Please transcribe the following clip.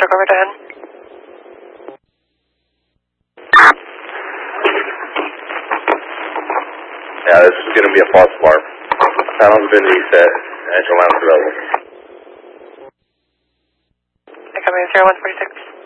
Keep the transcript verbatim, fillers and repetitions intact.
Circle right ahead. Yeah, this is going to be a false alarm. Panel's been reset. Engine lamps available. I come in zero one forty-six.